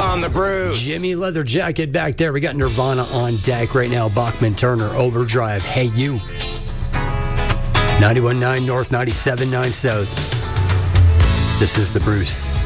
on the Bruce. Jimmy Leather Jacket back there. We got Nirvana on deck right now. Bachman Turner, Overdrive, Hey You. 91.9 North, 97.9 South. This is the Bruce.